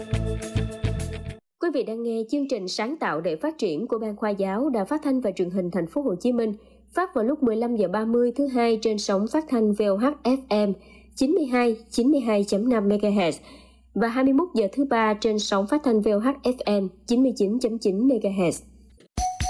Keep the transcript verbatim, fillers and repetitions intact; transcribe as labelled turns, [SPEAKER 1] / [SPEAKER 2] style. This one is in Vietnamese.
[SPEAKER 1] Quý vị đang nghe chương trình Sáng tạo để phát triển của Ban Khoa giáo Đài Phát thanh và Truyền hình Thành phố Hồ Chí Minh, phát vào lúc mười lăm giờ ba mươi thứ hai trên sóng phát thanh vê o hát ép em chín mươi hai chín mươi hai chấm năm mê ga héc và hai mươi mốt giờ thứ ba trên sóng phát thanh vê o hát ép em chín mươi chín chấm chín mê ga héc.